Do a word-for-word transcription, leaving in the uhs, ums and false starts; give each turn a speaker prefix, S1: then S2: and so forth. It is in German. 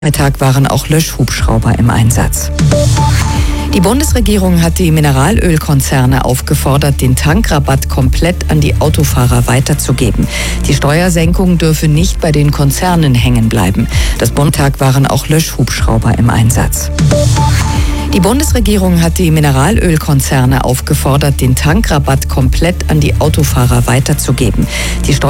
S1: Mittag waren auch Löschhubschrauber im Einsatz. Die Bundesregierung hat die Mineralölkonzerne aufgefordert, den Tankrabatt komplett an die Autofahrer weiterzugeben. Die Steuersenkung dürfe nicht bei den Konzernen hängen bleiben. Das Bundestag waren auch Löschhubschrauber im Einsatz. Die Bundesregierung hat die Mineralölkonzerne aufgefordert, den Tankrabatt komplett an die Autofahrer weiterzugeben. Die